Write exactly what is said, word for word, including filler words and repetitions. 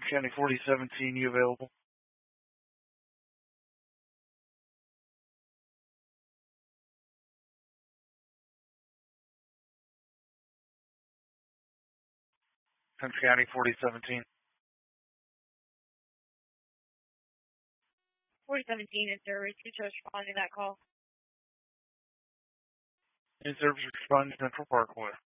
County forty seventeen, you available? Prince County forty seventeen. forty seventeen is service. You chose responding to that call. In service responding to Central Parkway.